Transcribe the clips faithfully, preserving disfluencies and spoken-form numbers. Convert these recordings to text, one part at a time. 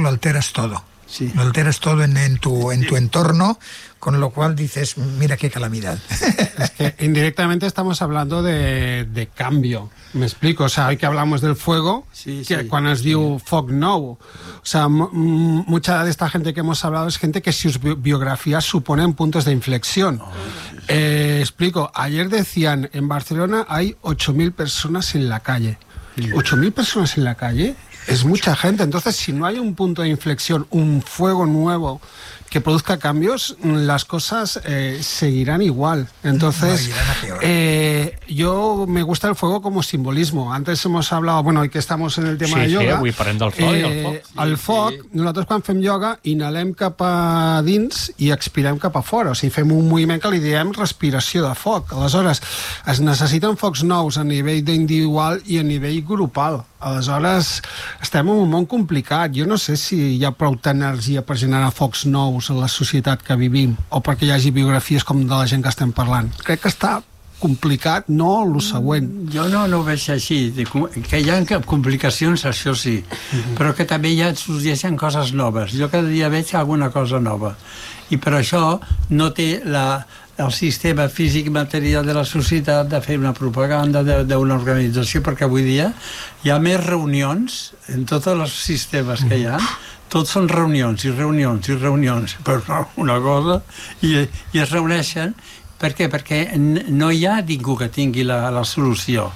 lo alteras todo. Sí. Lo alteras todo en, en, tu, en tu entorno, con lo cual dices, mira qué calamidad. Es que indirectamente estamos hablando de, de cambio. Me explico, o sea, hoy que hablamos del fuego, sí, que sí, cuando es sí. diu foc nou, o sea, m- m- mucha de esta gente que hemos hablado es gente que sus bi- biografías suponen puntos de inflexión. Oh, sí, sí. Eh, explico, ayer decían, en Barcelona hay ocho mil personas en la calle. ocho mil personas en la calle es mucha gente. Entonces, si no hay un punto de inflexión, un fuego nuevo que produzca cambios, las cosas eh, seguirán igual. Entonces, no, irán a peor. eh, yo me gusta el fuego como simbolismo. Antes hemos hablado, bueno, hoy que estamos en el tema Sí, de sí, yoga, avui parlem del foc i el foc. eh, el foc, sí. nosaltres quan fem ioga inhalem cap a dins i expirem cap a fora, o sigui, fem un moviment que li diem respiració de foc. Aleshores, es necessiten focs nous a nivell individual i a nivell grupal. Aleshores, estem en un món complicat. Jo no sé si hi ha prou energia per generar focs nous en la societat que vivim, o perquè hi hagi biografies com de la gent que estem parlant. Crec que està complicat, no el següent. Jo no, no ho veig així. Que hi ha complicacions, això sí, però que també ja sorgeixen coses noves. Jo cada dia veig alguna cosa nova. I per això no té la, el sistema físic material de la societat de fer una propaganda d'una organització, perquè avui dia hi ha més reunions en tots els sistemes que hi ha. Tots són reunions i reunions i reunions per una cosa, i, i es reuneixen. Per què? Perquè no hi ha ningú que tingui la, la solució.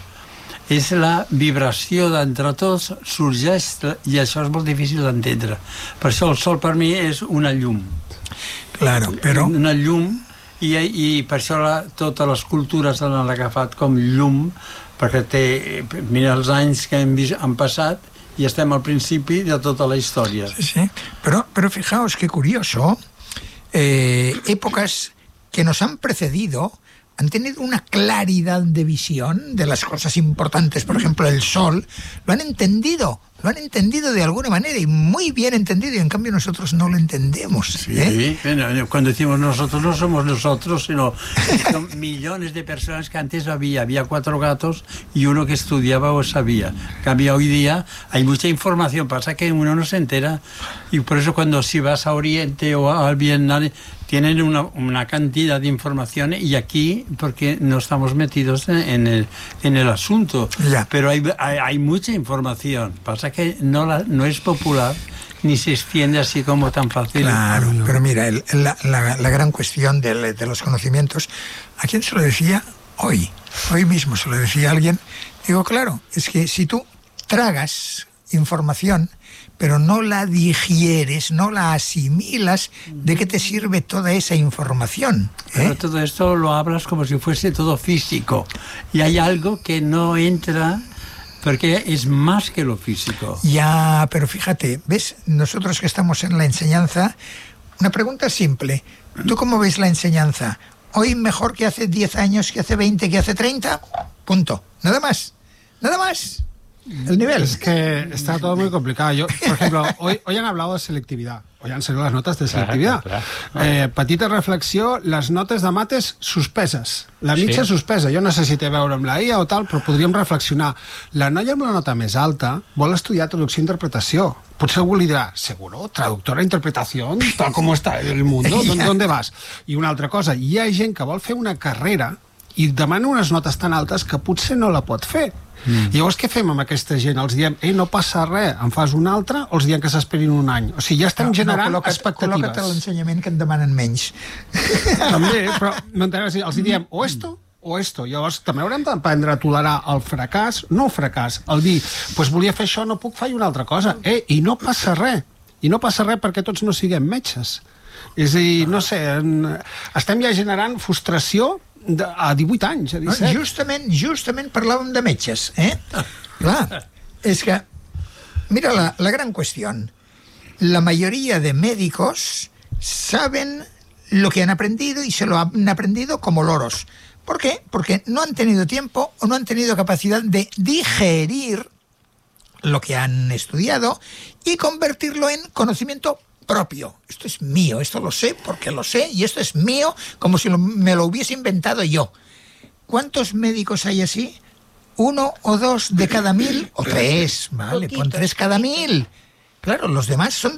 És la vibració d'entre tots, sorgeix, i això és molt difícil d'entendre. Per això el sol per mi és una llum. Claro, però... Una llum, i, i per això la, totes les cultures l'han agafat com llum, perquè té, mira els anys que hem, vist, han passat, y estem al principi de tota la història. Sí, sí. Pero, pero fijaos qué curioso, eh, épocas que nos han precedido han tenido una claridad de visión de las cosas importantes, por ejemplo, el sol, lo han entendido, lo han entendido de alguna manera y muy bien entendido, y en cambio nosotros no lo entendemos. ¿eh? Sí, cuando decimos nosotros no somos nosotros, sino son millones de personas que antes había, había cuatro gatos y uno que estudiaba o sabía. En cambio, hoy día hay mucha información, pasa que uno no se entera, y por eso cuando si vas a Oriente o a Vietnam, tienen una, una cantidad de información, y aquí, porque no estamos metidos en el, en el asunto, ya. Pero hay, hay, hay mucha información, pasa que no, la, no es popular, ni se extiende así como tan fácil. Claro, pero mira, el, la, la, la gran cuestión de, de los conocimientos, ¿a quién se lo decía? Hoy, hoy mismo se lo decía a alguien. Digo, claro, es que si tú tragas información, pero no la digieres, no la asimilas, ¿de qué te sirve toda esa información? ¿eh? Pero todo esto lo hablas como si fuese todo físico, y hay algo que no entra porque es más que lo físico. Ya, pero fíjate, ¿ves? Nosotros que estamos en la enseñanza, una pregunta simple. ¿Tú cómo ves la enseñanza? ¿Hoy mejor que hace diez años, que hace veinte, que hace treinta? Punto. Nada más. Nada más. El nivel. Es que está todo muy complicado. Yo, por ejemplo, hoy, hoy han hablado de selectividad. Hoy han salido las notas de selectividad. Clar, clar. Eh, petita reflexió, les notes de mates suspeses. La mitja Sí. suspesa. Jo no sé si té a veure amb la I A o tal, però podríem reflexionar. La noia amb la nota més alta vol estudiar traducció i interpretació. Potser algú li dirà, seguro, traductora, interpretació, tal com està el mundo, ¿dónde vas? I una altra cosa, hi ha gent que vol fer una carrera i demana unes notes tan altes que potser no la pot fer. Mm. Llavors, què fem amb aquesta gent? Els diem, ei, no passa res, en fas una altra, o els diem que s'esperin un any? O sigui, ja estem No, generant no, col·loca't, expectatives. col·loca't a l'ensenyament que en demanen menys. També, però m'entenes? Els diem o esto o esto. Llavors, també haurem d'aprendre a tolerar el fracàs, no el fracàs, el dir, doncs volia fer això, no puc fer una altra cosa. Eh, i no passa res. I no passa res perquè tots no siguem metges. És a dir, no sé, en, estem ja generant frustració de, a divuit anys, a disset. No, justament, justament parlàvem de metges, eh? Clar, és que, mira la, la gran cuestión. La mayoría de médicos saben lo que han aprendido y se lo han aprendido como loros. ¿Por qué? Porque no han tenido tiempo o no han tenido capacidad de digerir lo que han estudiado y convertirlo en conocimiento propio. Esto es mío, esto lo sé porque lo sé, y esto es mío como si lo, me lo hubiese inventado yo. ¿Cuántos médicos hay así? ¿Uno o dos de cada mil? O tres, vale, pon tres cada mil. Claro, los demás son